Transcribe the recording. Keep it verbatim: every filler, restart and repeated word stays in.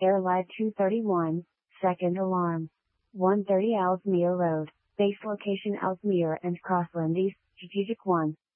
Airline two thirty-one, second alarm. one thirty Ellesmere Road, base location Ellesmere and Crossland East, Strategic one.